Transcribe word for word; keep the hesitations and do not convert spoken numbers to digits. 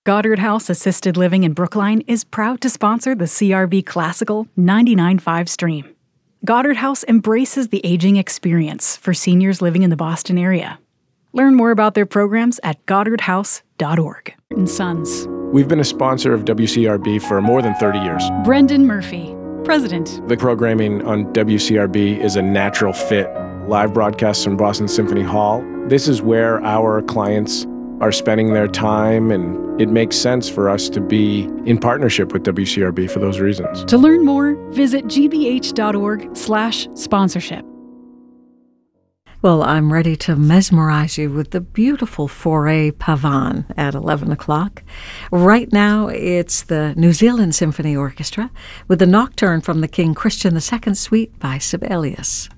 Goddard House Assisted Living in Brookline is proud to sponsor the C R B Classical ninety-nine point five stream. Goddard House embraces the aging experience for seniors living in the Boston area. Learn more about their programs at goddard house dot org. And Sons. We've been a sponsor of W C R B for more than thirty years. Brendan Murphy, President. The programming on W C R B is a natural fit. Live broadcasts from Boston Symphony Hall. This is where our clients are spending their time, and it makes sense for us to be in partnership with W C R B for those reasons. To learn more, visit g b h dot org slash sponsorship. Well, I'm ready to mesmerize you with the beautiful Fauré Pavane at eleven o'clock. Right now, it's the New Zealand Symphony Orchestra with the Nocturne from the King Christian the Second Suite by Sibelius.